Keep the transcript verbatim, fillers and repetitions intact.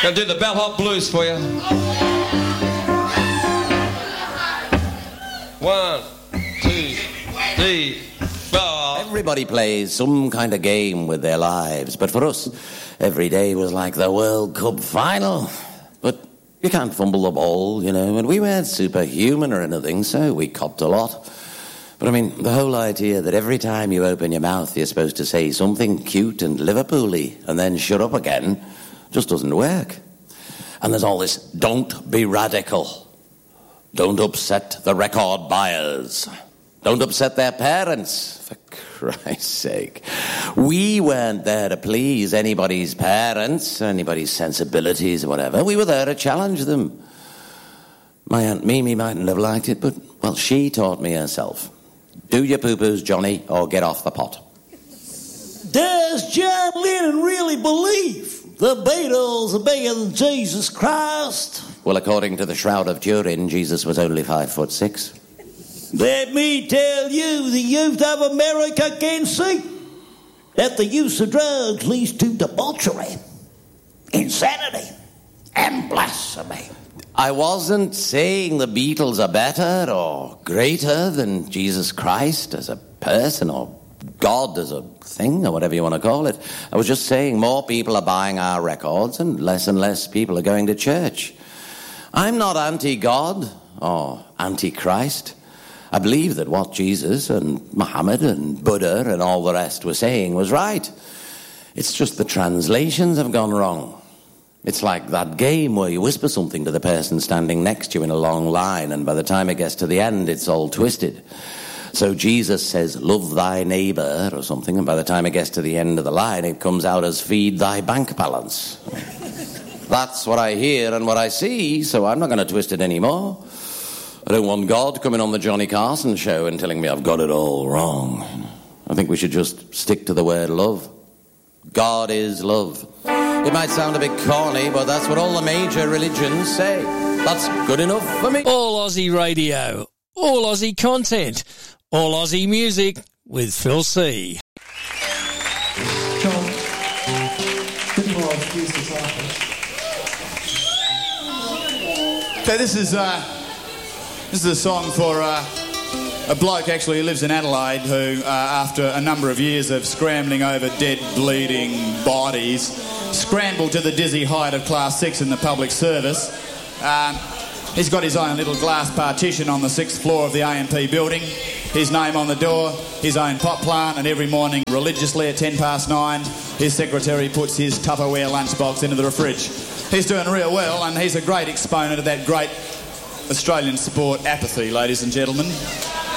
Gonna do the bellhop blues for you. One, two, three, four. Everybody plays some kind of game with their lives, but for us, every day was like the World Cup final. But you can't fumble the ball, you know, and we weren't superhuman or anything, so we copped a lot. But I mean, the whole idea that every time you open your mouth you're supposed to say something cute and Liverpool-y and then shut up again just doesn't work. And there's all this, don't be radical. Don't upset the record buyers. Don't upset their parents, for Christ's sake. We weren't there to please anybody's parents, anybody's sensibilities or whatever. We were there to challenge them. My Aunt Mimi mightn't have liked it, but, well, she taught me herself. Do your poo-poos, Johnny, or get off the pot. Does John Lennon really believe the Beatles are bigger than Jesus Christ? Well, according to the Shroud of Turin, Jesus was only five foot six. Let me tell you, the youth of America can see that the use of drugs leads to debauchery, insanity, and blasphemy. I wasn't saying the Beatles are better or greater than Jesus Christ as a person or God as a thing or whatever you want to call it. I was just saying more people are buying our records and less and less people are going to church. I'm not anti-God or anti-Christ. I believe that what Jesus and Muhammad and Buddha and all the rest were saying was right. It's just the translations have gone wrong. It's like that game where you whisper something to the person standing next to you in a long line, and by the time it gets to the end, it's all twisted. So Jesus says, love thy neighbour or something, and by the time it gets to the end of the line, it comes out as feed thy bank balance. That's what I hear and what I see, so I'm not going to twist it anymore. I don't want God coming on the Johnny Carson show and telling me I've got it all wrong. I think we should just stick to the word love. God is love. It might sound a bit corny, but that's what all the major religions say. That's good enough for me. All Aussie radio, all Aussie content, all Aussie music with Phil C. John, bit more excuses after. So this is uh, this is a song for uh, a bloke actually who lives in Adelaide who, uh, after a number of years of scrambling over dead, bleeding bodies, scrambled to the dizzy height of class six in the public service. Um, he's got his own little glass partition on the sixth floor of the A M P building, his name on the door, his own pot plant, and every morning religiously at ten past nine his secretary puts his Tupperware lunchbox into the fridge. He's doing real well, and he's a great exponent of that great Australian sport, apathy, ladies and gentlemen.